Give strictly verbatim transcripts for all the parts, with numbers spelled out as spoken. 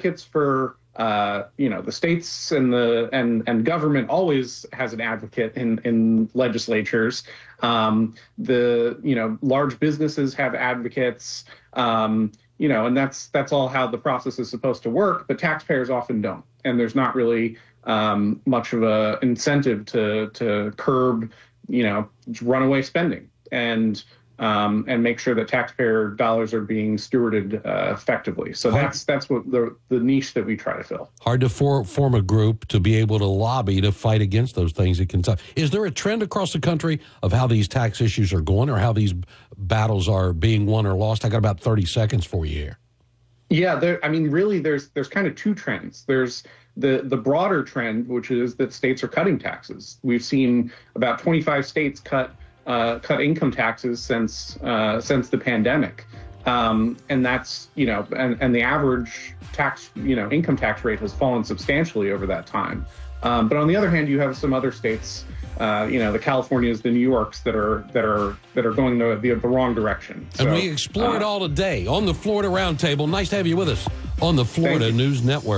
advocates for, uh, you know, the states and the and and government always has an advocate in in legislatures. Um, the you know large businesses have advocates. Um, you know, and that's that's all how the process is supposed to work. But taxpayers often don't, and there's not really um, much of a incentive to to curb, you know, runaway spending and um, and make sure that taxpayer dollars are being stewarded uh, effectively. So Hard. that's that's what the the niche that we try to fill. Hard to for, form a group to be able to lobby to fight against those things in Kentucky. Is there a trend across the country of how these tax issues are going, or how these battles are being won or lost? I got about thirty seconds for you here. Yeah, there, I mean, really, there's there's kind of two trends. There's the the broader trend, which is that states are cutting taxes. We've seen about twenty-five states cut uh, cut income taxes since uh, since the pandemic, um, and that's you know, and, and the average tax you know income tax rate has fallen substantially over that time. Um, but on the other hand, you have some other states, uh, you know, the Californias, the New Yorks that are that are that are going the the, the wrong direction. And so, we explore uh, it all today on the Florida Roundtable. Nice to have you with us on the Florida News Network.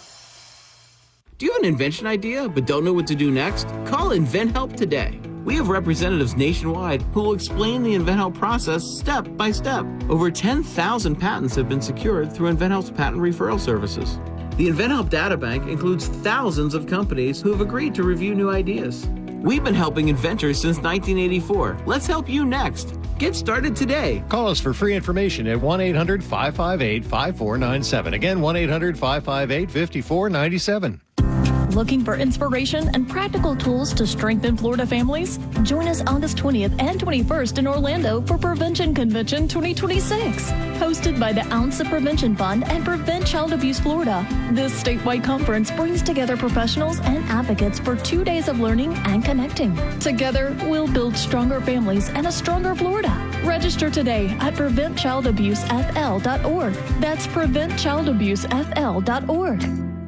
Do you have an invention idea but don't know what to do next? Call InventHelp today. We have representatives nationwide who will explain the InventHelp process step by step. Over ten thousand patents have been secured through InventHelp's patent referral services. The InventHelp Databank includes thousands of companies who have agreed to review new ideas. We've been helping inventors since nineteen eighty-four. Let's help you next. Get started today. Call us for free information at one eight hundred five five eight five four nine seven. Again, one eight hundred five five eight five four nine seven. Looking for inspiration and practical tools to strengthen Florida families? Join us August twentieth and twenty-first in Orlando for Prevention Convention twenty twenty-six. Hosted by the Ounce of Prevention Fund and Prevent Child Abuse Florida. This statewide conference brings together professionals and advocates for two days of learning and connecting. Together, we'll build stronger families and a stronger Florida. Register today at prevent child abuse f l dot org. That's prevent child abuse f l dot org.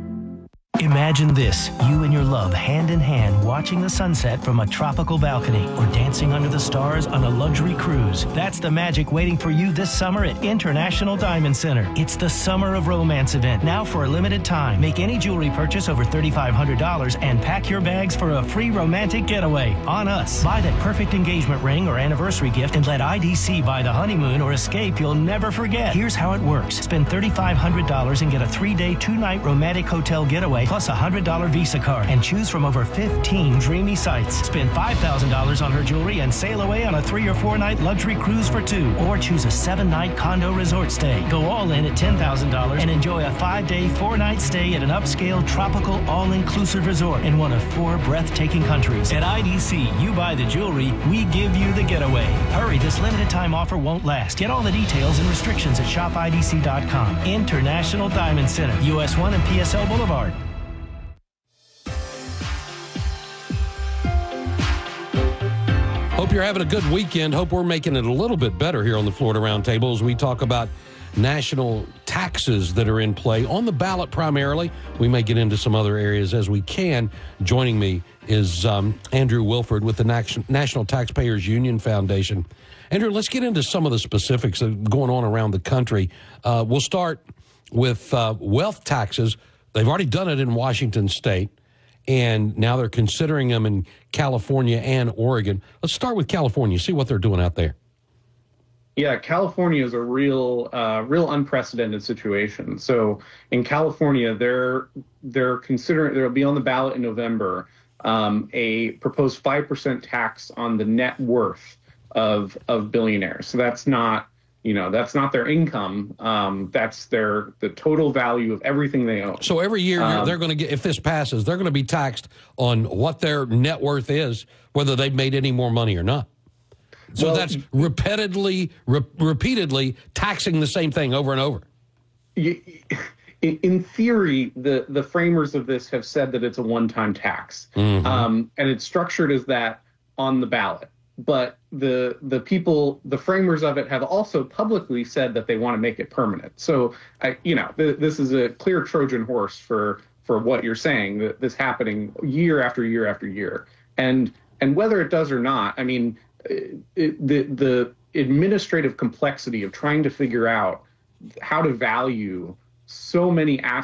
Imagine this, you and your love hand in hand watching the sunset from a tropical balcony or dancing under the stars on a luxury cruise. That's the magic waiting for you this summer at International Diamond Center. It's the Summer of Romance event, now for a limited time. Make any jewelry purchase over three thousand five hundred dollars and pack your bags for a free romantic getaway on us. Buy that perfect engagement ring or anniversary gift and let I D C buy the honeymoon or escape you'll never forget. Here's how it works. Spend three thousand five hundred dollars and get a three-day, two-night romantic hotel getaway plus a one hundred dollars Visa card and choose from over fifteen dreamy sites. Spend five thousand dollars on her jewelry and sail away on a three or four night luxury cruise for two. Or choose a seven night condo resort stay. Go all in at ten thousand dollars and enjoy a five day, four night stay at an upscale, tropical, all-inclusive resort in one of four breathtaking countries. At I D C, you buy the jewelry, we give you the getaway. Hurry, this limited time offer won't last. Get all the details and restrictions at shop I D C dot com. International Diamond Center, U S one and P S L Boulevard. Hope you're having a good weekend. Hope we're making it a little bit better here on the Florida Roundtable as we talk about national taxes that are in play on the ballot primarily. We may get into some other areas as we can. Joining me is um, Andrew Wilford with the National Taxpayers Union Foundation. Andrew, let's get into some of the specifics that are going on around the country. Uh, we'll start with uh, wealth taxes. They've already done it in Washington State, and now they're considering them in California and Oregon. Let's start with California, see what they're doing out there. Yeah, California is a real, uh, real unprecedented situation. So in California, they're they're considering they'll be on the ballot in November um, a proposed five percent tax on the net worth of of billionaires. So that's not you know that's not their income. Um, that's their the total value of everything they own. So every year um, they're going to get, if this passes, they're going to be taxed on what their net worth is, whether they've made any more money or not. So well, that's repeatedly, re- repeatedly taxing the same thing over and over. You, in theory, the, the framers of this have said that it's a one-time tax, mm-hmm. um, and it's structured as that on the ballot. But the the people, the framers of it, have also publicly said that they want to make it permanent. So, I, you know, th- this is a clear Trojan horse for for what you're saying. That this happening year after year after year, and and whether it does or not, I mean. It, the the administrative complexity of trying to figure out how to value so many aspects